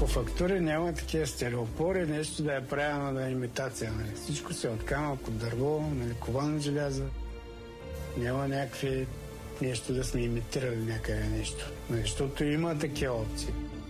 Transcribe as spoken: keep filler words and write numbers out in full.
По фактури няма такива стереопори, нещо да е правилно на имитация. Нали? Всичко се от камък, от дърво, нали, ковано желязо. Няма някакви нещо да сме имитирали някъде нещо. Нали? Защото има такива опции.